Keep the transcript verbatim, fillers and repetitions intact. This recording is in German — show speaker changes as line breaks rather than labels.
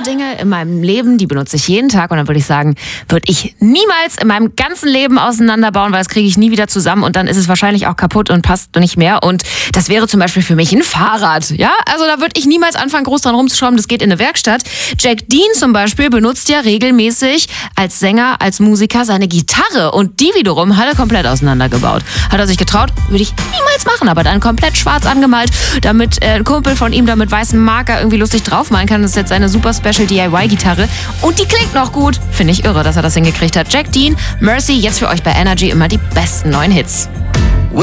Dinge in meinem Leben, die benutze ich jeden Tag und dann würde ich sagen, würde ich niemals in meinem ganzen Leben auseinanderbauen, weil das kriege ich nie wieder zusammen und dann ist es wahrscheinlich auch kaputt und passt nicht mehr. Und das wäre zum Beispiel für mich ein Fahrrad. Ja, also da würde ich niemals anfangen, groß dran rumzuschrauben. Das geht in eine Werkstatt. Jack Dean zum Beispiel benutzt ja regelmäßig als Sänger, als Musiker seine Gitarre und die wiederum hat er komplett auseinandergebaut. Hat er sich getraut, würde ich niemals machen, aber dann komplett schwarz angemalt, damit äh, ein Kumpel von ihm da mit weißem Marker irgendwie lustig draufmalen kann. Das ist jetzt seine super Special D I Y-Gitarre und die klingt noch gut. Finde ich irre, dass er das hingekriegt hat. Jack Dean, Mercy, jetzt für euch bei Energy immer die besten neuen Hits.